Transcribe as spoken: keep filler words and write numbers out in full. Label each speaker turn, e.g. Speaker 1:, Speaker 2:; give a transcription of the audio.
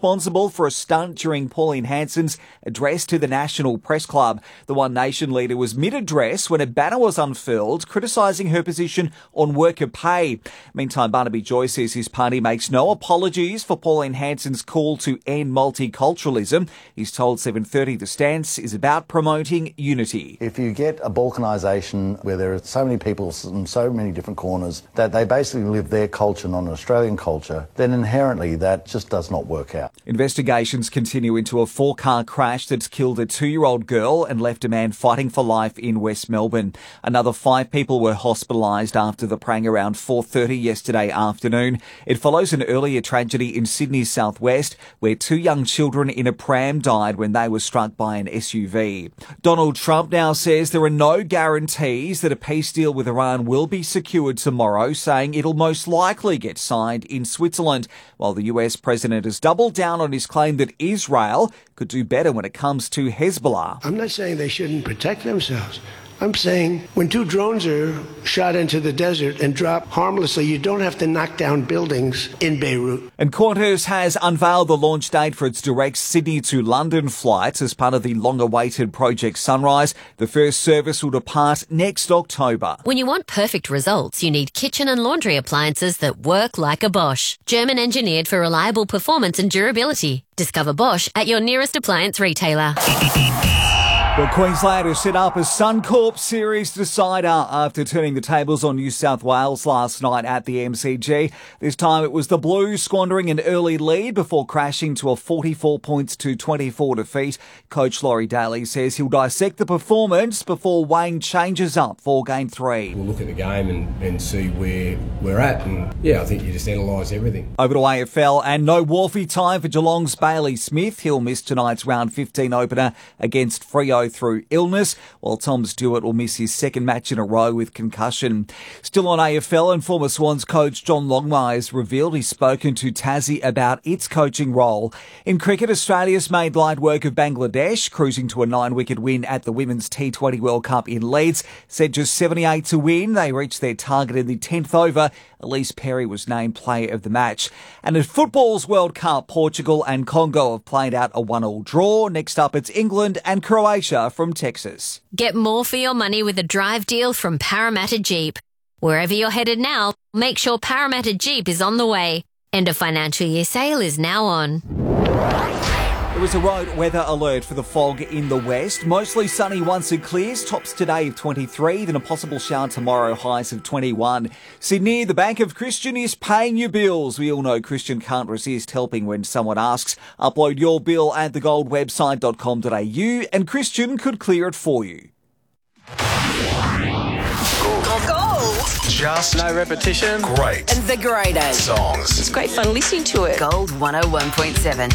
Speaker 1: responsible for a stunt during Pauline Hanson's address to the National Press Club. The One Nation leader was mid-address when a banner was unfurled, criticising her position on worker pay. Meantime, Barnaby Joyce says his party makes no apologies for Pauline Hanson's call to end multiculturalism. He's told seven thirty the stance is about promoting unity.
Speaker 2: If you get a balkanisation where there are so many people from so many different corners that they basically live their culture, not an Australian culture, then inherently that just does not work out.
Speaker 1: Investigations continue into a four-car crash that's killed a two-year-old girl and left a man fighting for life in West Melbourne. Another five people were hospitalised after the prang around four thirty yesterday afternoon. It follows an earlier tragedy in Sydney's southwest where two young children in a pram died when they were struck by an S U V. Donald Trump now says there are no guarantees that a peace deal with Iran will be secured tomorrow, saying it'll most likely get signed in Switzerland, while the U S president has doubled down on his claim that Israel could do better when it comes to Hezbollah.
Speaker 3: I'm not saying they shouldn't protect themselves. I'm saying when two drones are shot into the desert and drop harmlessly, you don't have to knock down buildings in Beirut.
Speaker 1: And Qantas has unveiled the launch date for its direct Sydney to London flights as part of the long-awaited Project Sunrise. The first service will depart next October.
Speaker 4: When you want perfect results, you need kitchen and laundry appliances that work like a Bosch. German engineered for reliable performance and durability. Discover Bosch at your nearest appliance retailer.
Speaker 1: Well, Queensland has set up a Suncorp Series decider after turning the tables on New South Wales last night at the M C G. This time it was the Blues squandering an early lead before crashing to a forty-four points to twenty-four defeat. Coach Laurie Daly says he'll dissect the performance before weighing changes up for Game three.
Speaker 5: We'll look at the game and, and see where we're at, and yeah, I think you just analyse everything.
Speaker 1: Over to A F L, and no Wharfie time for Geelong's Bailey Smith. He'll miss tonight's round fifteen opener against Freo through illness, while Tom Stewart will miss his second match in a row with concussion. Still on A F L, and former Swans coach John Longmire has revealed he's spoken to Tassie about its coaching role. In cricket, Australia's made light work of Bangladesh, cruising to a nine-wicket win at the Women's T twenty World Cup in Leeds. Set just seventy-eight to win, they reached their target in the tenth over. Elise Perry was named player of the match. And at football's World Cup, Portugal and Congo have played out a one-all draw. Next up, it's England and Croatia from Texas.
Speaker 4: Get more for your money with a drive deal from Parramatta Jeep. Wherever you're headed now, make sure Parramatta Jeep is on the way. End of financial year sale is now on.
Speaker 1: There was a road weather alert for the fog in the west. Mostly sunny once it clears. Tops today of twenty-three, then a possible shower tomorrow, highs of twenty-one. Sydney, the Bank of Christian is paying your bills. We all know Christian can't resist helping when someone asks. Upload your bill at the gold website dot com dot a u and Christian could clear it for you.
Speaker 6: Gold.
Speaker 7: Just
Speaker 6: No repetition.
Speaker 7: great
Speaker 6: And the greatest
Speaker 7: songs.
Speaker 6: It's great fun listening to it.
Speaker 8: Gold one oh one point seven.